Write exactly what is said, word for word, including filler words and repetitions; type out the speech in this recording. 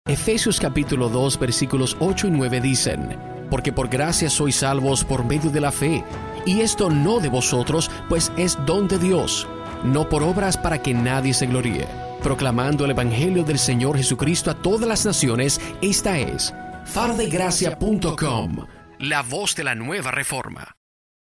Efesios capítulo dos versículos ocho y nueve dicen: porque por gracia sois salvos por medio de la fe, y esto no de vosotros, pues es don de Dios, no por obras para que nadie se gloríe, proclamando el evangelio del Señor Jesucristo a todas las naciones. Esta es faro de gracia punto com, la voz de la nueva reforma.